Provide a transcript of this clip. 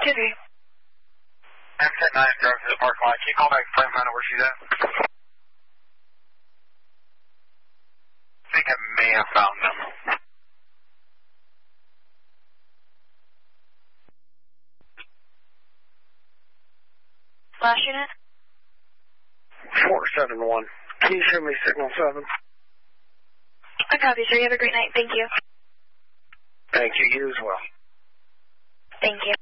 City. M109 drove to the parking lot. Can you call back and find out where she's at? I think I may have found them. Last unit? 471. Can you show me signal 7? I copy, sir. You have a great night. Thank you. Thank you. You as well. Thank you.